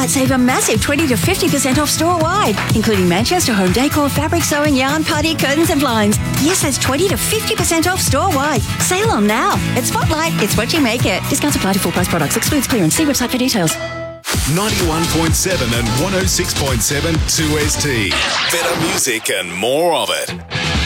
Spotlight save a massive 20 to 50% off store-wide, including Manchester home decor, fabric sewing, yarn, party curtains and blinds. Yes, that's 20 to 50% off store-wide. Sale on now. At Spotlight, it's what you make it. Discounts apply to full price products. Excludes clearance. See website for details. 91.7 and 106.7 2ST. Better music and more of it.